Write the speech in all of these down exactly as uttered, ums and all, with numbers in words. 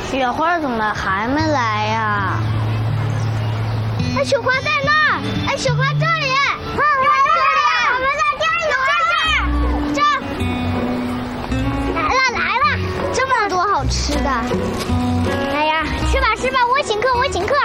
雪花怎么还没来呀？哎，雪花在那儿！哎，雪花这里！啊，这里！我们在这里！这儿！这来了来了！这么多好吃的！哎呀，吃吧吃吧，我请客我请客！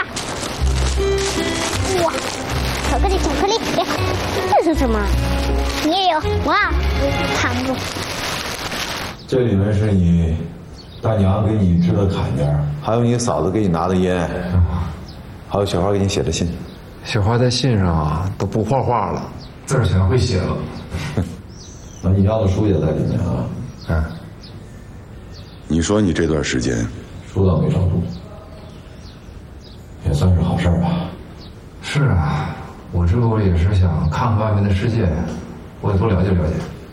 哇，巧克力巧克力！哎，这是什么？你也有？哇，扛住！ 这里面是你大娘给你织的坎肩，还有你嫂子给你拿的烟，还有雪花给你写的信。 雪花在信上啊都不画画了，字儿全会写了。 那你要的书也在里面啊。 嗯。 你说你这段时间书倒没少读，也算是好事吧。 是啊，我这不也是想看看外面的世界，我也多了解了解。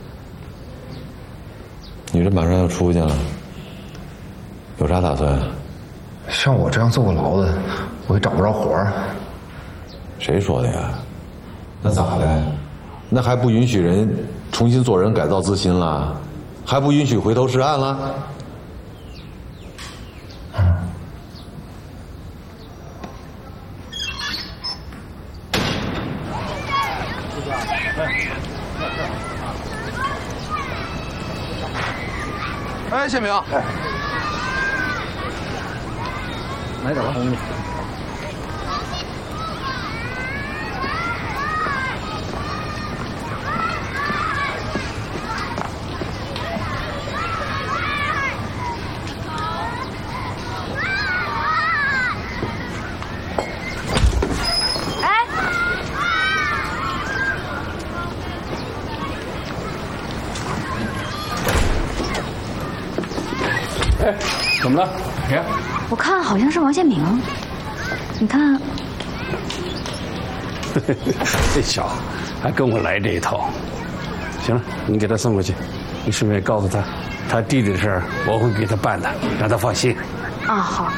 你这马上要出去了，有啥打算？ 像我这样坐过牢的，我也找不着活儿。 谁说的呀？那咋的？那还不允许人重新做人、改造自新了？还不允许回头是岸了？ 哎，谢明，哎， 买点东西。 哎，怎么了？谁呀？ 我看好像是王建明，你看。 这小子还跟我来这一套。行了，你给他送过去，你顺便告诉他，他弟弟的事儿我会给他办的，让他放心。 啊，好。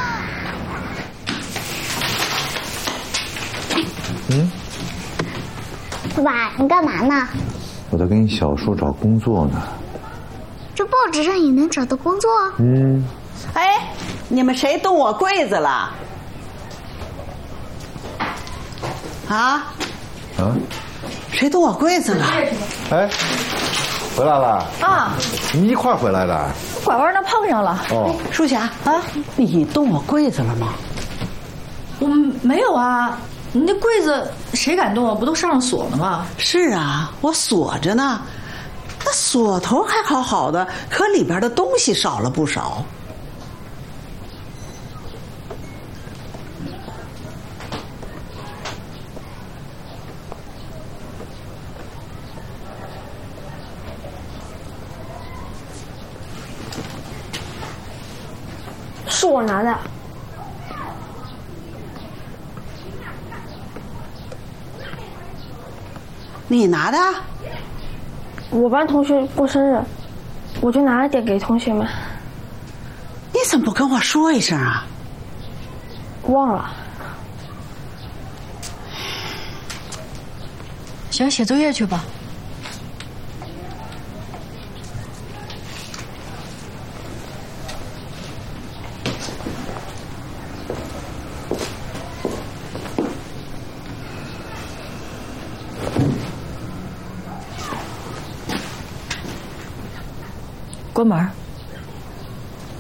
嗯， 爸爸，你干嘛呢？ 我在给你小叔找工作呢。 这报纸上也能找到工作？ 嗯。 哎，你们谁动我柜子了？啊？ 啊？ 谁动我柜子了？ 哎，回来了啊！ 你一块儿回来的？ 拐弯那碰上了。 哦， 淑霞啊，你动我柜子了吗？ 我没有啊，你那柜子谁敢动啊？不都上了锁了吗？ 是啊，我锁着呢。那锁头还好好的，可里边的东西少了不少。 是我拿的。 你拿的？ 我班同学过生日，我就拿了点给同学们。 你怎么不跟我说一声啊？ 忘了。 行，写作业去吧。关门。